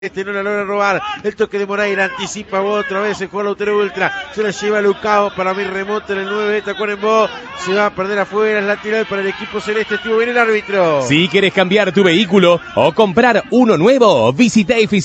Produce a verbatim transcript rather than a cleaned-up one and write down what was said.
Este no la logra robar, el toque de Moreira, anticipa otra vez, se juega la Utero Ultra, se la lleva Lucao, para mí remonta en el nueve, Tacuarembó, se va a perder afuera, es lateral para el equipo celeste, estuvo bien el árbitro. Si quieres cambiar tu vehículo o comprar uno nuevo, visita Eficiencia.